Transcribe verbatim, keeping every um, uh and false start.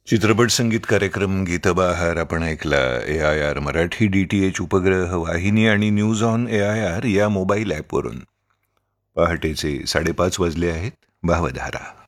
चित्रपट संगीत कार्यक्रम गीतबहार आपण ऐकला. ए I R Marathi D T H उपग्रह वाहिनी आणि news on A I R या मोबाईल ॲपवरून. पहाटेचे साडेपाच वाजले आहेत. भावधारा.